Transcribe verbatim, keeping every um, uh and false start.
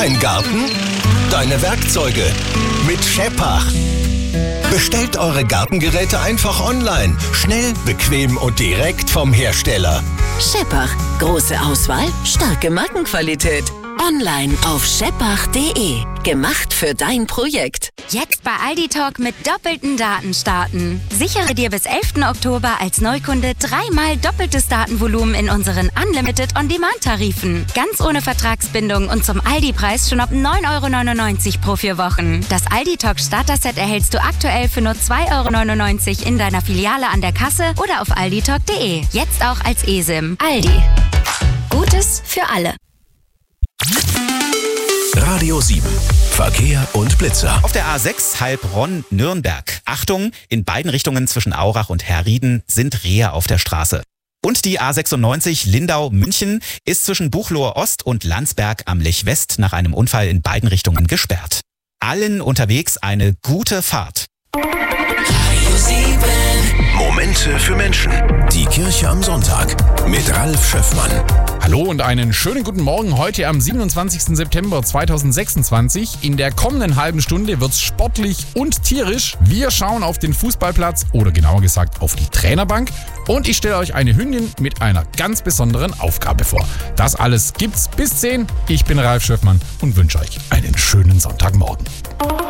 Dein Garten, deine Werkzeuge mit Scheppach. Bestellt eure Gartengeräte einfach online. Schnell, bequem und direkt vom Hersteller. Scheppach. Große Auswahl, starke Markenqualität. Online auf scheppach punkt de. Gemacht für dein Projekt. Jetzt bei Aldi Talk mit doppelten Daten starten. Sichere dir bis elften Oktober als Neukunde dreimal doppeltes Datenvolumen in unseren Unlimited On-Demand-Tarifen. Ganz ohne Vertragsbindung und zum Aldi-Preis schon ab neun Euro neunundneunzig pro vier Wochen. Das Aldi Talk Starter-Set erhältst du aktuell für nur zwei Euro neunundneunzig in deiner Filiale an der Kasse oder auf aldi talk punkt de. Jetzt auch als eSIM. Aldi. Gutes für alle. Radio sieben. Verkehr und Blitzer. Auf der A sechs Heilbronn-Nürnberg. Achtung, in beiden Richtungen zwischen Aurach und Herrieden sind Rehe auf der Straße. Und die A sechsundneunzig Lindau-München ist zwischen Buchloe Ost und Landsberg am Lech West nach einem Unfall in beiden Richtungen gesperrt. Allen unterwegs eine gute Fahrt. Momente für Menschen. Die Kirche am Sonntag mit Ralf Schöffmann. Hallo und einen schönen guten Morgen heute am siebenundzwanzigsten September zweitausendsechsundzwanzig. In der kommenden halben Stunde wird's sportlich und tierisch. Wir schauen auf den Fußballplatz oder genauer gesagt auf die Trainerbank. Und ich stelle euch eine Hündin mit einer ganz besonderen Aufgabe vor. Das alles gibt's bis zehn. Ich bin Ralf Schöffmann und wünsche euch einen schönen Sonntagmorgen.